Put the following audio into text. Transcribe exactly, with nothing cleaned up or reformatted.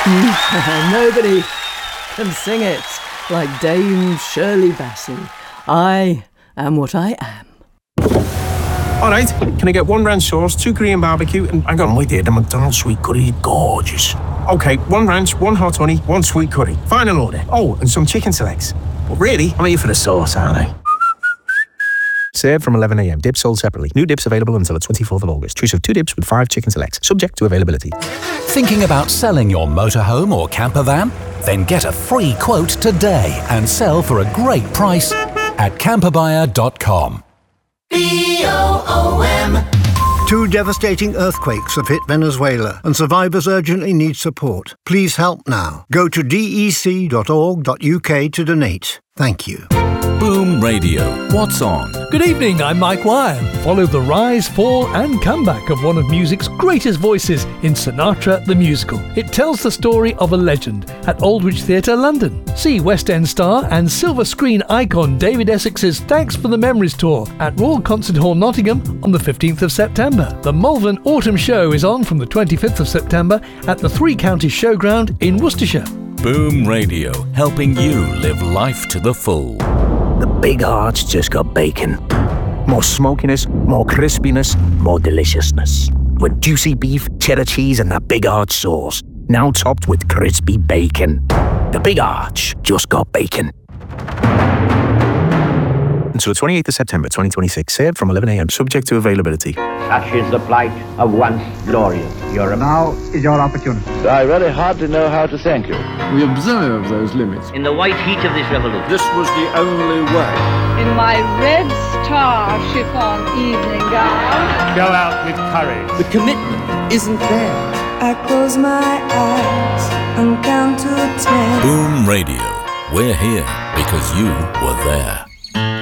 Nobody can sing it like Dame Shirley Bassey. I am what I am. All right, can I get one ranch sauce, two Korean barbecue, and hang on, wait there, the McDonald's sweet curry, gorgeous. Okay, one ranch, one hot honey, one sweet curry. Final order. Oh, and some chicken selects. But really, I'm here for the sauce, aren't I? Served from eleven a m. Dips sold separately. New dips available until the twenty-fourth of August. Choose of two dips with five chicken selects. Subject to availability. Thinking about selling your motorhome or camper van? Then get a free quote today and sell for a great price at camper buyer dot com. B O O M. Two devastating earthquakes have hit Venezuela and survivors urgently need support. Please help now. Go to d e c dot org dot u k to donate. Thank you. Boom Radio. What's on? Good evening, I'm Mike Wyatt. Follow the rise, fall and comeback of one of music's greatest voices in Sinatra the Musical. It tells the story of a legend at Aldwych Theatre, London. See West End star and silver screen icon David Essex's Thanks for the Memories tour at Royal Concert Hall, Nottingham on the fifteenth of September. The Malvern Autumn Show is on from the twenty-fifth of September at the Three Counties Showground in Worcestershire. Boom Radio, helping you live life to the full. The Big Arch just got bacon. More smokiness, more crispiness, more deliciousness. With juicy beef, cheddar cheese and that Big Arch sauce. Now topped with crispy bacon. The Big Arch just got bacon. Until the twenty-eighth of September twenty twenty-six. Served from eleven a m. Subject to availability. Such is the plight of once glorious Europe. Now is your opportunity. I really hardly know how to thank you. We observe those limits. In the white heat of this revolution. This was the only way. In my red star chiffon evening gown. Go out with courage. The commitment isn't there. I close my eyes and count to ten. Boom Radio. We're here because you were there.